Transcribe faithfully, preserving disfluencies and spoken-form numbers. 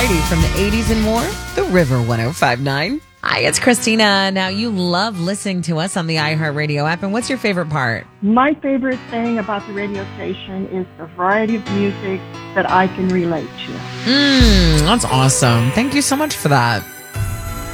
variety from the eighties and more. The River one oh five point nine. Hi, it's Christina. Now, you love listening to us on the iHeartRadio app, and what's your favorite part? My favorite thing about the radio station is the variety of music that I can relate to. Mmm, that's awesome. Thank you so much for that.